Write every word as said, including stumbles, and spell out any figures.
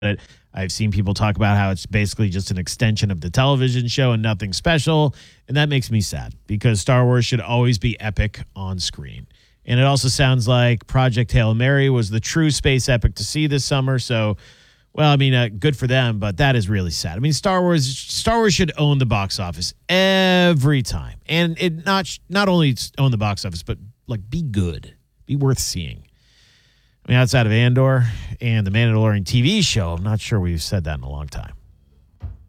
it. I've seen people talk about how it's basically just an extension of the television show and nothing special. And that makes me sad because Star Wars should always be epic on screen. And it also sounds like Project Hail Mary was the true space epic to see this summer. So, well, I mean, uh, good for them, but that is really sad. I mean, Star Wars Star Wars should own the box office every time. And it not not only own the box office, but like be good, be worth seeing. I mean, outside of Andor and the Mandalorian T V show, I'm not sure we've said that in a long time.